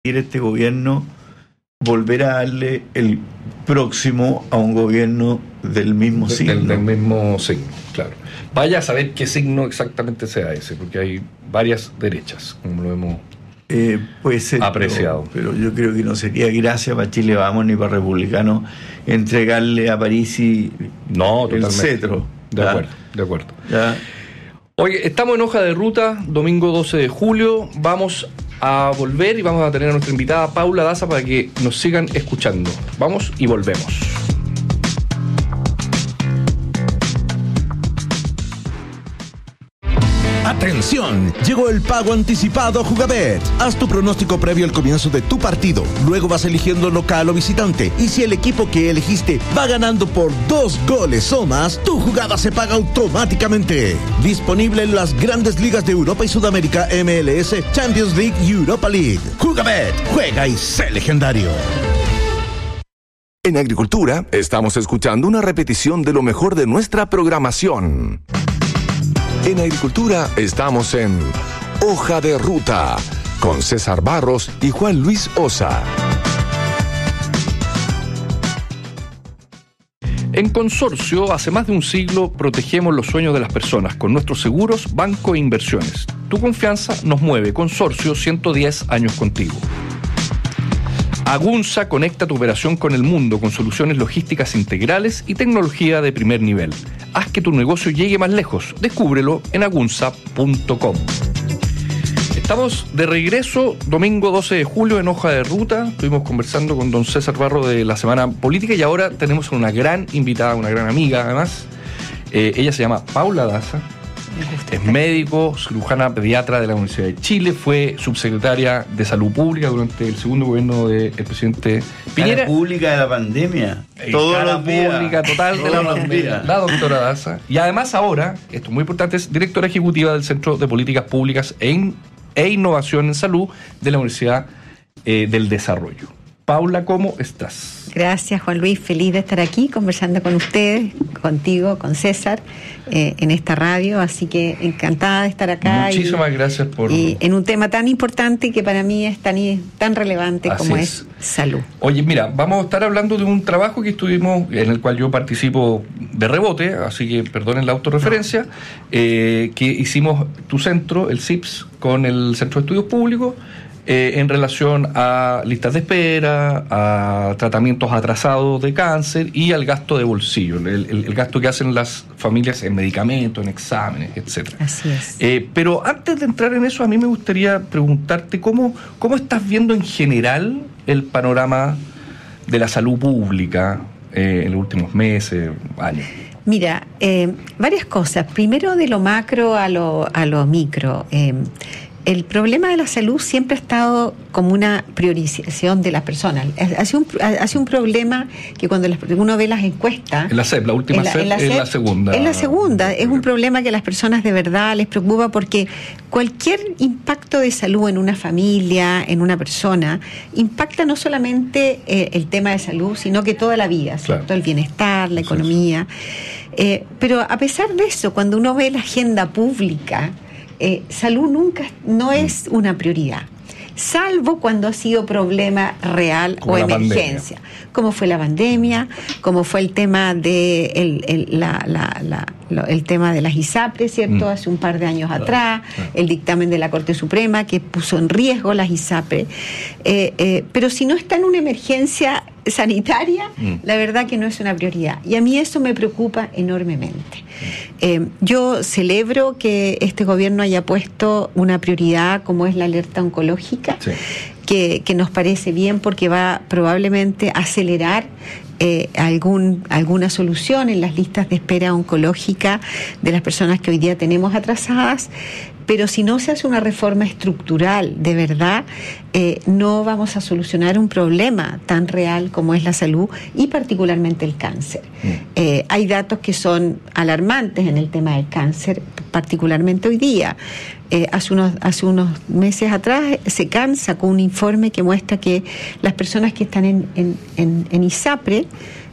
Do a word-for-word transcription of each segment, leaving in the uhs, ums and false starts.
este gobierno volver a darle el próximo a un gobierno del mismo de, signo. Del, del mismo signo, claro. Vaya a saber qué signo exactamente sea ese, porque hay varias derechas, como lo hemos eh, puede ser, apreciado. Pero, pero yo creo que no sería gracia para Chile Vamos ni para Republicanos entregarle a Parisi no, el cetro. De ¿ya? acuerdo, de acuerdo. ¿Ya? Oye, estamos en Hoja de Ruta, domingo doce de julio. Vamos a volver y vamos a tener a nuestra invitada Paula Daza para que nos sigan escuchando. Vamos y volvemos. ¡Atención! Llegó el pago anticipado a Jugabet. Haz tu pronóstico previo al comienzo de tu partido. Luego vas eligiendo local o visitante. Y si el equipo que elegiste va ganando por dos goles o más, tu jugada se paga automáticamente. Disponible en las grandes ligas de Europa y Sudamérica, M L S, Champions League y Europa League. Jugabet. Juega y sé legendario. En Agricultura, estamos escuchando una repetición de lo mejor de nuestra programación. En Agricultura estamos en Hoja de Ruta con César Barros y Juan Luis Osa. En Consorcio, hace más de un siglo, protegemos los sueños de las personas con nuestros seguros, banco e inversiones. Tu confianza nos mueve. Consorcio, ciento diez años contigo. Agunza conecta tu operación con el mundo con soluciones logísticas integrales y tecnología de primer nivel. Haz que tu negocio llegue más lejos. Descúbrelo en agunza punto com. Estamos de regreso, domingo doce de julio, en Hoja de Ruta. Estuvimos conversando con don César Barro de la Semana Política y ahora tenemos una gran invitada, una gran amiga además. Eh, ella se llama Paula Daza. Es médico, cirujana pediatra de la Universidad de Chile, fue subsecretaria de Salud Pública durante el segundo gobierno del presidente Piñera. La pública de la pandemia. Todos los días. Pública total de la pandemia. La doctora Daza. Y además ahora, esto es muy importante, es directora ejecutiva del Centro de Políticas Públicas e, in, e Innovación en Salud de la Universidad eh, del Desarrollo. Paula, ¿cómo estás? Gracias, Juan Luis. Feliz de estar aquí conversando con ustedes, contigo, con César, eh, en esta radio. Así que encantada de estar acá. Muchísimas y, gracias por... Y en un tema tan importante que para mí es tan, tan relevante Así como es. es salud. Oye, mira, vamos a estar hablando de un trabajo que estuvimos, en el cual yo participo de rebote, así que perdonen la autorreferencia, eh, que hicimos tu centro, el C I P S, con el Centro de Estudios Públicos, Eh, en relación a listas de espera, a tratamientos atrasados de cáncer y al gasto de bolsillo, el, el, el gasto que hacen las familias en medicamentos, en exámenes, etcétera. Así es. Eh, pero antes de entrar en eso, a mí me gustaría preguntarte cómo, cómo estás viendo en general el panorama de la salud pública eh, en los últimos meses, años. Mira, eh, varias cosas. Primero de lo macro a lo, a lo micro. Eh, El problema de la salud siempre ha estado como una priorización de las personas. Ha sido un, ha sido un problema que cuando uno ve las encuestas... En la C E P, la última C E P, es la segunda. Es la segunda. Es un problema que a las personas de verdad les preocupa porque cualquier impacto de salud en una familia, en una persona, impacta no solamente eh, el tema de salud, sino que toda la vida, ¿cierto? Claro. El bienestar, la economía. Eh, pero a pesar de eso, cuando uno ve la agenda pública... Eh, salud nunca no es una prioridad, salvo cuando ha sido problema real como o emergencia, pandemia. Como fue la pandemia, como fue el tema de el, el, la, la, la, la, el tema de las ISAPRES, ¿cierto? Mm. Hace un par de años claro, atrás, claro. El dictamen de la Corte Suprema que puso en riesgo las ISAPRES. Eh, eh, pero si no está en una emergencia sanitaria, mm. la verdad que no es una prioridad. Y a mí eso me preocupa enormemente. Eh, yo celebro que este gobierno haya puesto una prioridad como es la alerta oncológica, sí. que, que nos parece bien porque va probablemente a acelerar eh, algún, alguna solución en las listas de espera oncológica de las personas que hoy día tenemos atrasadas. Pero si no se hace una reforma estructural de verdad, eh, no vamos a solucionar un problema tan real como es la salud y particularmente el cáncer. Mm. Eh, hay datos que son alarmantes en el tema del cáncer, particularmente hoy día. Eh, hace, unos, hace unos meses atrás, SECAN sacó un informe que muestra que las personas que están en, en, en, en ISAPRE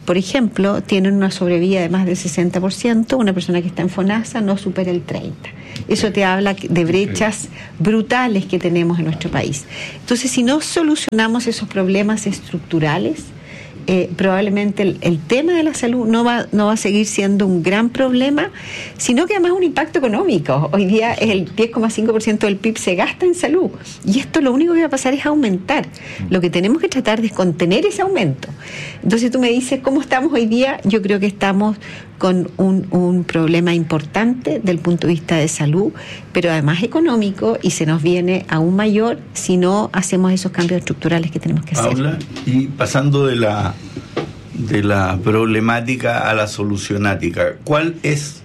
por ejemplo, tienen una sobrevida de más del sesenta por ciento, una persona que está en FONASA no supera el treinta por ciento. Eso te habla de brechas brutales que tenemos en nuestro país. Entonces, si no solucionamos esos problemas estructurales, Eh, probablemente el, el tema de la salud no va, no va a seguir siendo un gran problema, sino que además un impacto económico. Hoy día el diez coma cinco por ciento del P I B se gasta en salud, y esto lo único que va a pasar es aumentar. Lo que tenemos que tratar de es contener ese aumento. Entonces tú me dices, ¿cómo estamos hoy día? Yo creo que estamos con un, un problema importante del punto de vista de salud, pero además económico, y se nos viene aún mayor si no hacemos esos cambios estructurales que tenemos que hacer. Paula, y pasando de la de la problemática a la solucionática, ¿cuál es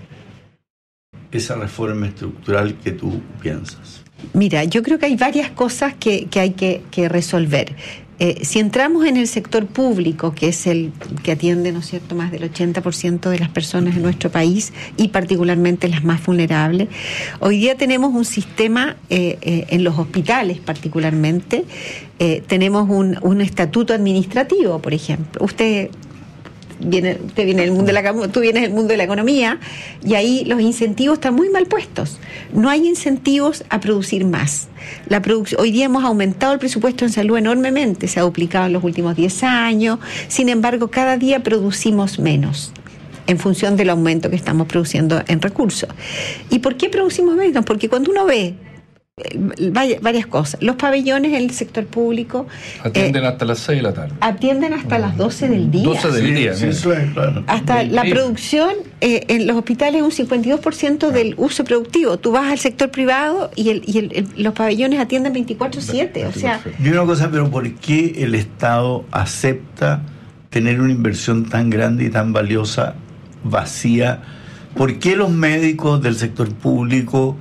esa reforma estructural que tú piensas? Mira, yo creo que hay varias cosas que, que hay que, que resolver. Eh, si entramos en el sector público, que es el que atiende, ¿no es cierto?, más del ochenta por ciento de las personas en nuestro país, y particularmente las más vulnerables, hoy día tenemos un sistema, eh, eh, en los hospitales particularmente, eh, tenemos un, un estatuto administrativo, por ejemplo. Usted viene, usted viene del mundo de la, tú vienes del mundo de la economía, y ahí los incentivos están muy mal puestos. No hay incentivos a producir más. La produc- hoy día hemos aumentado el presupuesto en salud enormemente, se ha duplicado en los últimos diez años, sin embargo cada día producimos menos en función del aumento que estamos produciendo en recursos. ¿Y por qué producimos menos? Porque cuando uno ve eh, varias cosas, los pabellones en el sector público atienden eh, hasta las seis de la tarde. Atienden hasta las doce del día. doce del Sí, día. sí, eso es, claro. Hasta la día. producción eh, en los hospitales es un cincuenta y dos por ciento del uso productivo. Tú vas al sector privado y, el, y el, el, los pabellones atienden veinticuatro siete. O sea, Y una cosa, pero ¿por qué el Estado acepta tener una inversión tan grande y tan valiosa vacía? ¿Por qué los médicos del sector público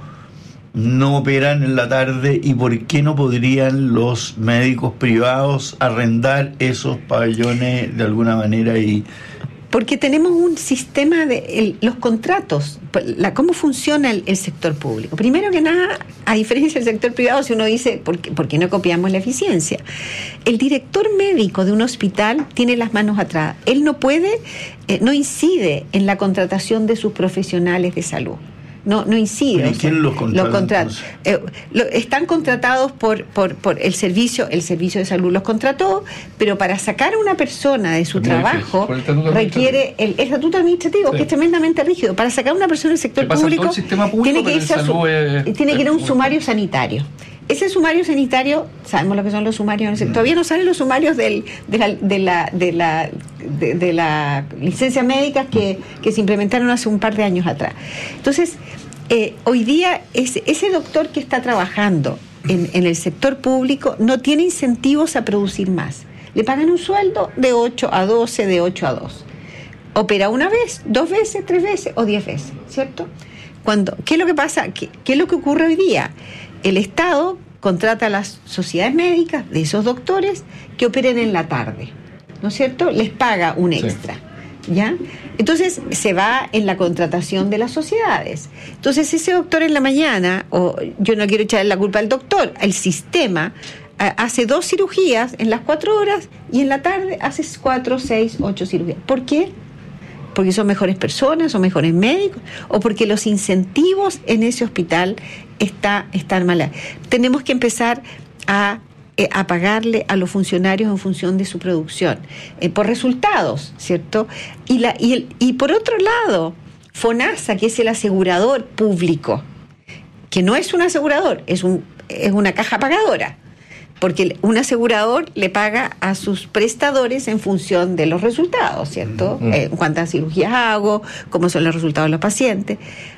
no operan en la tarde, y por qué no podrían los médicos privados arrendar esos pabellones de alguna manera? Y porque tenemos un sistema de el, los contratos, la, cómo funciona el, el sector público. Primero que nada, a diferencia del sector privado, si uno dice, ¿por qué, ¿por qué no copiamos la eficiencia? El director médico de un hospital tiene las manos atrás. Él no puede, eh, no incide en la contratación de sus profesionales de salud. No, no incide. ¿Y quién los contrata? Los contrata. Eh, lo, están contratados por, por, por el servicio, el servicio de salud los contrató, pero para sacar a una persona de su Muy trabajo difícil, el requiere el, el estatuto administrativo, sí, que es tremendamente rígido. Para sacar a una persona del sector público, público, tiene que irse a su, es, tiene que ir a un es, sumario sanitario. Ese sumario sanitario, sabemos lo que son los sumarios en el sector. Mm. Todavía no salen los sumarios del, de la de la de la de, de la licencias médicas que, que se implementaron hace un par de años atrás. Entonces, eh, hoy día ese, ese doctor que está trabajando en, en el sector público no tiene incentivos a producir más. Le pagan un sueldo de ocho a doce, de ocho a dos. Opera una vez, dos veces, tres veces o diez veces, ¿cierto? Cuando, ¿qué es lo que pasa? ¿Qué, qué es lo que ocurre hoy día? El Estado contrata a las sociedades médicas de esos doctores que operen en la tarde, ¿no es cierto? Les paga un extra, sí. ¿Ya? Entonces se va en la contratación de las sociedades. Entonces ese doctor en la mañana, o yo no quiero echarle la culpa al doctor, el sistema hace dos cirugías en las cuatro horas y en la tarde hace cuatro, seis, ocho cirugías. ¿Por qué? Porque son mejores personas, son mejores médicos, o porque los incentivos en ese hospital está, están mal. Tenemos que empezar a, eh, a pagarle a los funcionarios en función de su producción, eh, por resultados, ¿cierto? Y, la, y, el, y por otro lado, FONASA, que es el asegurador público, que no es un asegurador, es, un, es una caja pagadora, porque un asegurador le paga a sus prestadores en función de los resultados, ¿cierto? Mm. Eh, cuántas cirugías hago, cómo son los resultados de los pacientes.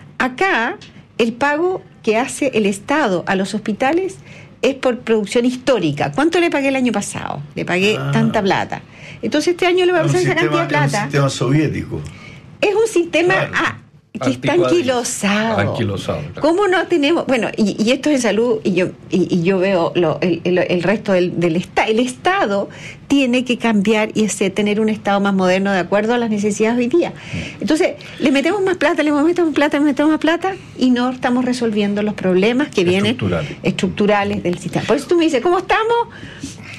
Acá, el pago que hace el Estado a los hospitales es por producción histórica. ¿Cuánto le pagué el año pasado? Le pagué ah. tanta plata. Entonces este año le va a pasar esa cantidad de plata. Es un sistema soviético. Es un sistema... Claro. Ah, que está anquilosado. Anquilosado, claro. ¿Cómo no tenemos? Bueno, y, y esto es en salud, y yo y, y yo veo lo, el, el, el resto del, del Estado. El Estado tiene que cambiar y ese, tener un Estado más moderno de acuerdo a las necesidades de hoy día. Entonces, le metemos más plata, le metemos más plata, le metemos más plata, y no estamos resolviendo los problemas que vienen estructurales, estructurales del sistema. Por eso tú me dices, ¿cómo estamos?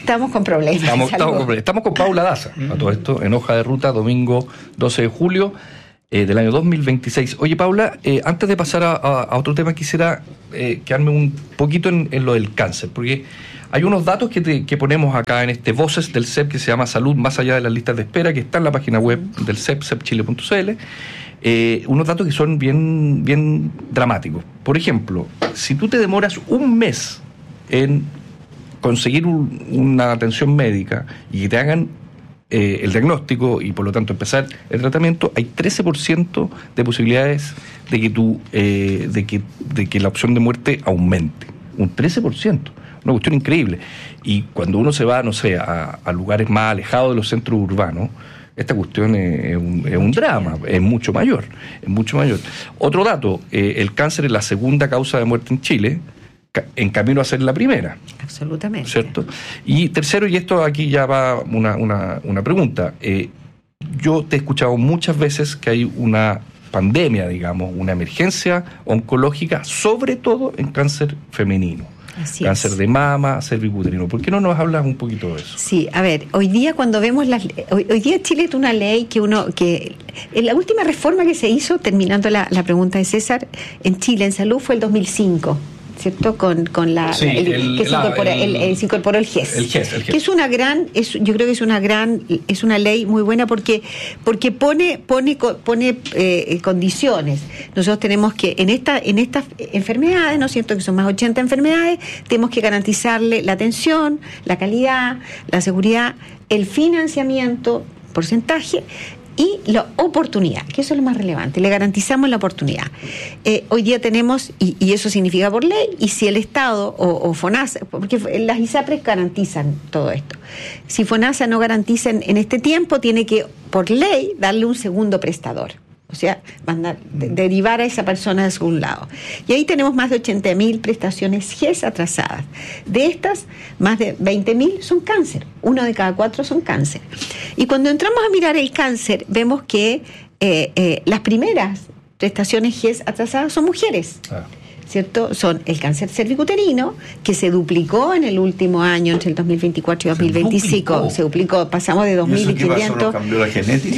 Estamos con problemas. Estamos, estamos, con, estamos con Paula Daza, a todo esto, en Hoja de Ruta, domingo doce de julio eh, del año dos mil veintiséis. Oye, Paula, eh, antes de pasar a, a, a otro tema, quisiera eh, quedarme un poquito en, en lo del cáncer, porque hay unos datos que, te, que ponemos acá en este Voces del C E P que se llama Salud más allá de las listas de espera, que está en la página web del C E P, c e p chile punto c l. Eh, unos datos que son bien, bien dramáticos. Por ejemplo, si tú te demoras un mes en conseguir un, una atención médica y que te hagan eh, el diagnóstico y por lo tanto empezar el tratamiento, hay trece por ciento de posibilidades de que, tú, eh, de que, de que la opción de muerte aumente. Un trece por ciento. Una cuestión increíble. Y cuando uno se va, no sé, a, a lugares más alejados de los centros urbanos, esta cuestión es, es, un, es un drama, es mucho mayor, es mucho mayor. Otro dato, eh, el cáncer es la segunda causa de muerte en Chile, en camino a ser la primera. Absolutamente. ¿Cierto? Y tercero, y esto aquí ya va una, una, una pregunta, eh, yo te he escuchado muchas veces que hay una pandemia, digamos, una emergencia oncológica, sobre todo en cáncer femenino. Así cáncer es. de mama, cervicuterino. ¿Por qué no nos hablas un poquito de eso? Sí, a ver, hoy día cuando vemos las... Hoy, hoy día Chile tiene una ley que uno... que en la última reforma que se hizo, terminando la, la pregunta de César, en Chile, en salud, fue el dos mil cinco. ¿Cierto? Con, con la, sí, el, el, que se, la, incorpora, el, el, el, se incorporó el G E S. El G E S, el G E S. Que es una gran, es, yo creo que es una gran, es una ley muy buena porque, porque pone, pone, pone eh, condiciones. Nosotros tenemos que, en esta, en estas enfermedades, ¿no es cierto? Que son más de ochenta enfermedades, tenemos que garantizarle la atención, la calidad, la seguridad, el financiamiento, porcentaje, y la oportunidad, que eso es lo más relevante, le garantizamos la oportunidad. Eh, hoy día tenemos, y, y eso significa por ley, y si el Estado o, o FONASA, porque las ISAPRES garantizan todo esto, si FONASA no garantiza en, en este tiempo, tiene que, por ley, darle un segundo prestador. O sea, mandar, de, derivar a esa persona de algún lado. Y ahí tenemos más de ochenta mil prestaciones G E S atrasadas. De estas, más de veinte mil son cáncer. Uno de cada cuatro son cáncer. Y cuando entramos a mirar el cáncer, vemos que eh, eh, las primeras prestaciones G E S atrasadas son mujeres. Ah. ¿Cierto? Son el cáncer cervicuterino, que se duplicó en el último año, entre el dos mil veinticuatro y dos mil veinticinco. Se duplicó, se duplicó pasamos de dos mil quinientos. ¿Y eso qué pasó? ¿No cambió la genética?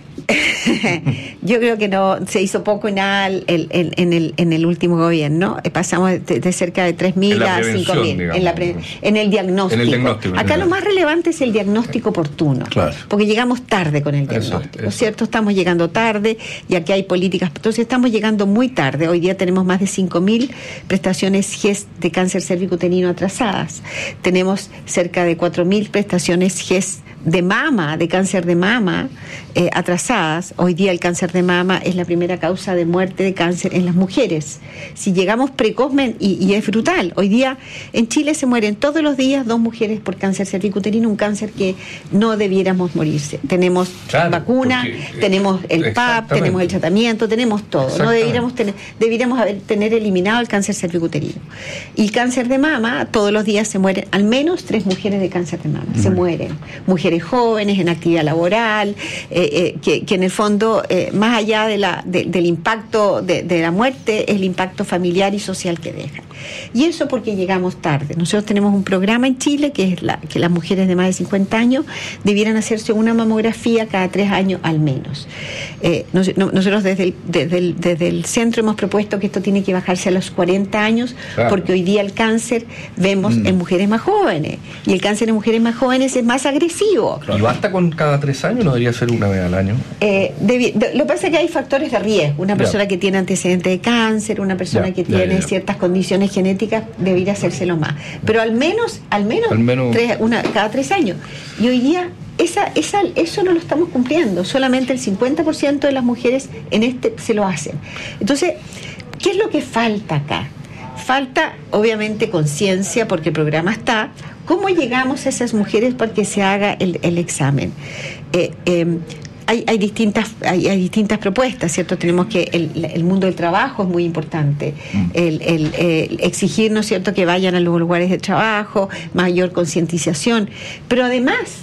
Yo creo que no se hizo poco y nada el, el, el, en, el, en el último gobierno. Pasamos de, de cerca de tres mil a cinco mil en, la pre, en el diagnóstico. En el diagnóstico Acá lo más relevante es el diagnóstico oportuno, claro. Porque llegamos tarde con el diagnóstico, eso, eso. ¿Cierto? Estamos llegando tarde y aquí hay políticas, entonces estamos llegando muy tarde. Hoy día tenemos más de cinco mil prestaciones G E S de cáncer cervicuterino atrasadas. Tenemos cerca de cuatro mil prestaciones G E S de mama, de cáncer de mama eh, atrasadas. Hoy día el cáncer de mama es la primera causa de muerte de cáncer en las mujeres. Si llegamos precozmente, y, y es brutal, hoy día en Chile se mueren todos los días dos mujeres por cáncer cervicuterino, un cáncer que no debiéramos morirse. Tenemos claro, vacuna, porque, tenemos el P A P, tenemos el tratamiento, tenemos todo. No debiéramos tener, debiéramos haber, tener eliminado el cáncer cervicuterino. Y el cáncer de mama, todos los días se mueren al menos tres mujeres de cáncer de mama. Mm. Se mueren. Mujeres jóvenes en actividad laboral, eh, eh, que, que en el fondo, eh, más allá de la, de, del impacto de, de la muerte, es el impacto familiar y social que deja. Y eso porque llegamos tarde. Nosotros tenemos un programa en Chile que es la, que las mujeres de más de cincuenta años debieran hacerse una mamografía cada tres años al menos. Eh, nos, no, nosotros desde el, desde, el, desde el centro hemos propuesto que esto tiene que bajarse a los cuarenta años, claro. Porque hoy día el cáncer vemos mm. en mujeres más jóvenes, y el cáncer en mujeres más jóvenes es más agresivo. ¿Y basta con cada tres años? ¿No debería ser una vez al año? Eh, debi- de, lo que pasa es que hay factores de riesgo. Una persona ya. que tiene antecedentes de cáncer, una persona ya, que ya, tiene ya, ya. ciertas condiciones genéticas, debería hacérselo más. Pero al menos, al menos, al menos... Tres, una, cada tres años. Y hoy día esa, esa, eso no lo estamos cumpliendo. Solamente el cincuenta por ciento de las mujeres en este se lo hacen. Entonces, ¿qué es lo que falta acá? Falta, obviamente, conciencia, porque el programa está. ¿Cómo llegamos a esas mujeres para que se haga el, el examen? Eh, eh, hay, hay, distintas, hay, hay distintas propuestas, ¿cierto? Tenemos que el, el mundo del trabajo es muy importante, mm. el, el, el exigir, ¿no es cierto?, que vayan a los lugares de trabajo, mayor concientización, pero además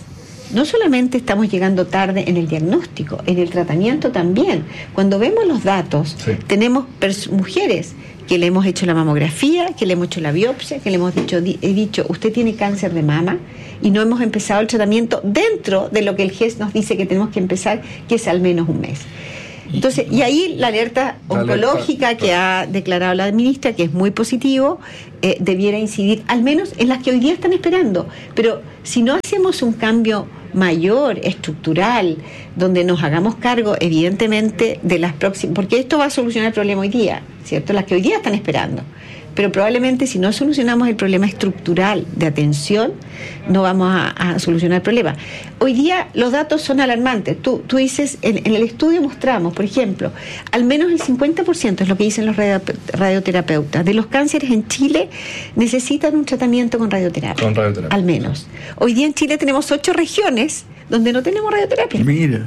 no solamente estamos llegando tarde en el diagnóstico, en el tratamiento también. Cuando vemos los datos, sí. tenemos pers- mujeres que le hemos hecho la mamografía, que le hemos hecho la biopsia, que le hemos dicho, di- he dicho, usted tiene cáncer de mama, y no hemos empezado el tratamiento dentro de lo que el G E S nos dice que tenemos que empezar, que es al menos un mes. Entonces, y ahí la alerta oncológica la alerta, que ha declarado la ministra, que es muy positivo, eh, debiera incidir al menos en las que hoy día están esperando. Pero si no hacemos un cambio mayor, estructural, donde nos hagamos cargo, evidentemente, de las próximas, porque esto va a solucionar el problema hoy día, ¿cierto? Las que hoy día están esperando. Pero probablemente si no solucionamos el problema estructural de atención, no vamos a, a solucionar el problema. Hoy día los datos son alarmantes. Tú, tú dices, en, en el estudio mostramos, por ejemplo, al menos el cincuenta por ciento es lo que dicen los radio, radioterapeutas, de los cánceres en Chile necesitan un tratamiento con radioterapia. Con radioterapia. Al menos. Hoy día en Chile tenemos ocho regiones donde no tenemos radioterapia. Mira.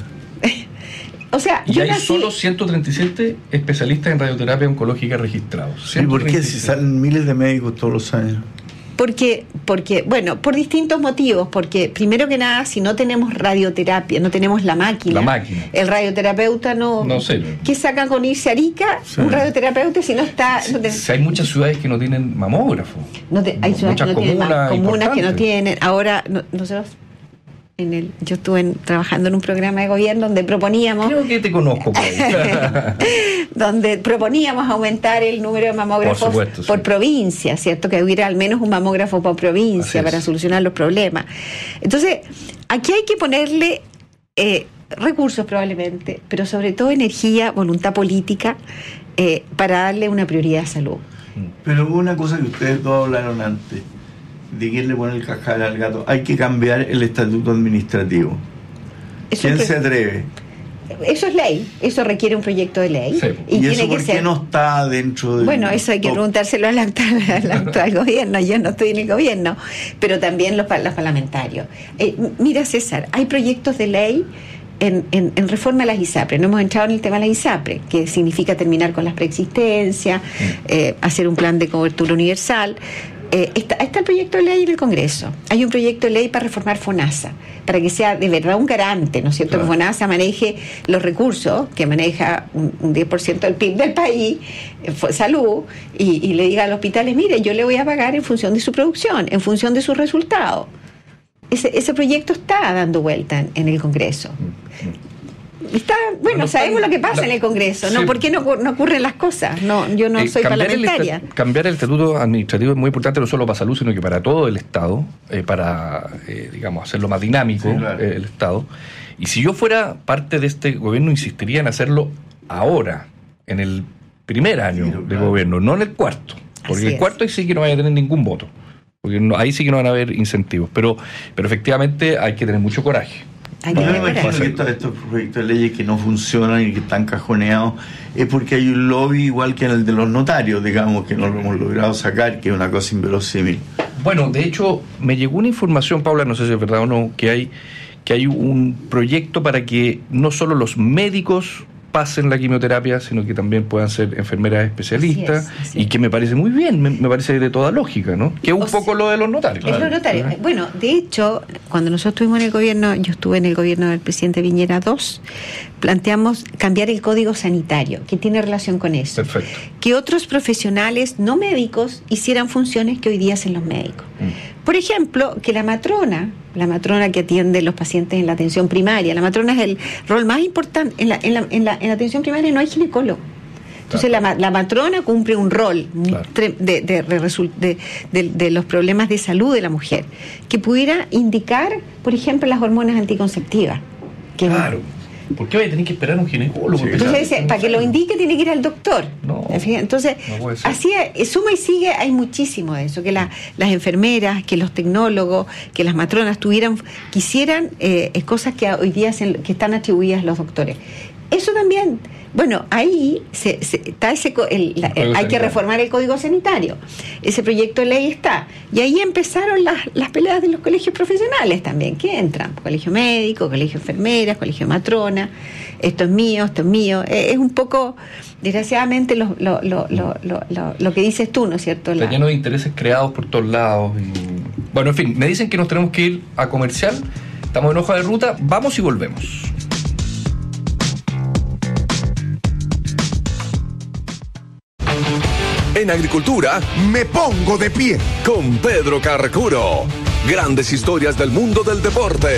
O sea, y yo hay nací... solo ciento treinta y siete especialistas en radioterapia oncológica registrados. ¿Y por qué si salen miles de médicos todos los años? Porque, porque, bueno, por distintos motivos. Porque, primero que nada, si no tenemos radioterapia, no tenemos la máquina. La máquina. El radioterapeuta no... No sé. ¿Qué saca con irse a Arica? Sí. Un radioterapeuta si no está... Si, no te... si hay muchas ciudades que no tienen mamógrafo. No te, hay ciudades muchas que no comunas, tienen comunas que no tienen. Ahora, no, nosotros... En el, yo estuve en, trabajando en un programa de gobierno donde proponíamos... Creo que te conozco. donde proponíamos aumentar el número de mamógrafos por, supuesto, por sí. provincia, ¿cierto? Que hubiera al menos un mamógrafo por provincia para solucionar los problemas. Entonces, aquí hay que ponerle eh, recursos probablemente, pero sobre todo energía, voluntad política, eh, para darle una prioridad a salud. Pero hubo una cosa que ustedes dos hablaron antes, de quién le pone el cascabel al gato. Hay que cambiar el estatuto administrativo. ¿Quién que, se atreve? Eso es ley, eso requiere un proyecto de ley. Sí. ¿Y, ¿Y tiene eso por que qué ser... no está dentro de...? Bueno, eso hay que preguntárselo al actual, al actual gobierno. Yo no estoy en el gobierno, pero también los, los parlamentarios. Eh, mira, César, hay proyectos de ley En, en, en reforma a las ISAPRE. No hemos entrado en el tema de las ISAPRE, que significa terminar con las preexistencias, eh, hacer un plan de cobertura universal. Eh, está, está el proyecto de ley en el Congreso. Hay un proyecto de ley para reformar FONASA, para que sea de verdad un garante, ¿no es cierto? Claro. Que FONASA maneje los recursos, que maneja un, un diez por ciento del P I B del país, eh, salud, y, y le diga a los hospitales, mire, yo le voy a pagar en función de su producción, en función de sus resultados. Ese, ese proyecto está dando vuelta en, en el Congreso. Está, bueno, bueno sabemos lo que pasa la, en el Congreso, ¿no? Sí. ¿Por qué no, no ocurren las cosas? No, yo no eh, soy parlamentaria. El, cambiar el estatuto administrativo es muy importante, no solo para salud, sino que para todo el Estado, eh, para, eh, digamos, hacerlo más dinámico, sí, claro. eh, el Estado. Y si yo fuera parte de este gobierno, insistiría en hacerlo ahora, en el primer año sí, claro. de gobierno, no en el cuarto. Porque Así el cuarto ahí sí que no vaya a tener ningún voto. Porque no, ahí sí que no van a haber incentivos. Pero, pero efectivamente hay que tener mucho coraje. Hay que no me imagino que estos, estos proyectos de leyes que no funcionan y que están cajoneados es porque hay un lobby igual que en el de los notarios, digamos, que no lo hemos logrado sacar, que es una cosa inverosímil. Bueno, de hecho, me llegó una información, Paula, no sé si es verdad o no, que hay, que hay un proyecto para que no solo los médicos pasen la quimioterapia, sino que también puedan ser enfermeras especialistas, así es, así y que me parece muy bien, me, me parece de toda lógica, ¿no? Que es un o poco sea, lo de los notarios. Es lo notario. ¿Eh? Bueno, de hecho, cuando nosotros estuvimos en el gobierno, yo estuve en el gobierno del presidente Piñera dos, planteamos cambiar el código sanitario, que tiene relación con eso. Perfecto. Que otros profesionales no médicos hicieran funciones que hoy día hacen los médicos. Mm. Por ejemplo, que la matrona, la matrona que atiende los pacientes en la atención primaria, la matrona es el rol más importante. En la, en la, en la, en la atención primaria no hay ginecólogo. Entonces claro. la, la matrona cumple un rol claro. de, de, de, de, de, de los problemas de salud de la mujer, que pudiera indicar, por ejemplo, las hormonas anticonceptivas. Que claro. ¿Por qué voy a tener que esperar a un ginecólogo? Sí, entonces, dice, para que lo indique tiene que ir al doctor. No, entonces, no así es, suma y sigue, hay muchísimo de eso, que la, las enfermeras, que los tecnólogos, que las matronas tuvieran, quisieran eh, cosas que hoy día se, que están atribuidas a los doctores. Eso también, bueno, ahí se, se, está ese el, la, el, hay que reformar el código sanitario. Ese proyecto de ley está. Y ahí empezaron las, las peleas de los colegios profesionales también, que entran. Colegio médico, colegio enfermeras, colegio matrona. Esto es mío, esto es mío. Eh, es un poco, desgraciadamente, lo, lo, lo, lo, lo, lo, lo que dices tú, ¿no es cierto? Está lleno de intereses creados por todos lados. Y... Bueno, en fin, me dicen que nos tenemos que ir a comercial. Estamos en Hoja de Ruta, vamos y volvemos. En Agricultura, Me pongo de pie. con Pedro Carcuro. Grandes historias del mundo del deporte.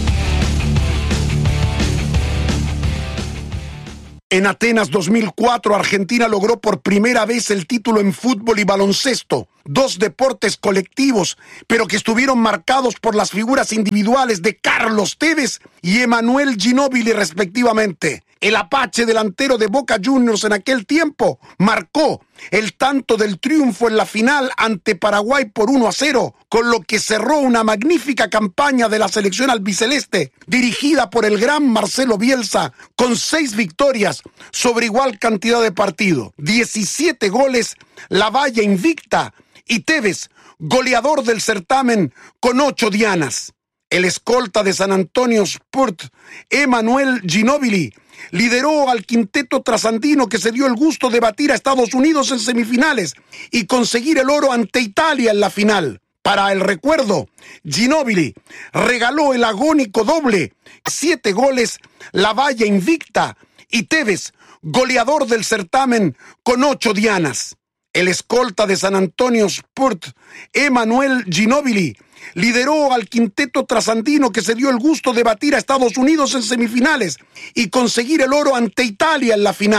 En Atenas dos mil cuatro, Argentina logró por primera vez el título en fútbol y baloncesto, dos deportes colectivos, pero que estuvieron marcados por las figuras individuales de Carlos Tevez y Emanuel Ginóbili respectivamente. El Apache, delantero de Boca Juniors en aquel tiempo, marcó el tanto del triunfo en la final ante Paraguay por uno a cero, con lo que cerró una magnífica campaña de la selección albiceleste, dirigida por el gran Marcelo Bielsa, con seis victorias sobre igual cantidad de partido, diecisiete goles, la valla invicta, y Tevez, goleador del certamen, con ocho dianas. El escolta de San Antonio Sport, Emanuel Ginóbili, lideró al quinteto trasandino que se dio el gusto de batir a Estados Unidos en semifinales y conseguir el oro ante Italia en la final. Para el recuerdo, Ginóbili regaló el agónico doble, siete goles, la valla invicta, y Tevez, goleador del certamen, con ocho dianas. El escolta de San Antonio Sport, Emanuel Ginóbili, lideró al quinteto trasandino que se dio el gusto de batir a Estados Unidos en semifinales y conseguir el oro ante Italia en la final.